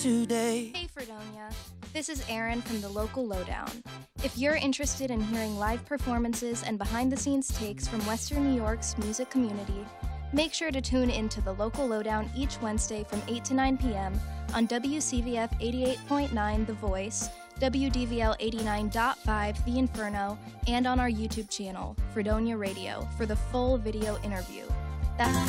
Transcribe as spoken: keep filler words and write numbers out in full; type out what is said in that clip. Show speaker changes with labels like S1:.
S1: today.
S2: Hey Fredonia, this is Erin from the Local Lowdown. If you're interested in hearing live performances and behind-the-scenes takes from Western New York's music community, make sure to tune in to the Local Lowdown each Wednesday from eight to nine p.m. on W C V F eighty-eight point nine The Voice, W D V L eighty-nine point five The Inferno, and on our YouTube channel, Fredonia Radio, for the full video interview. That's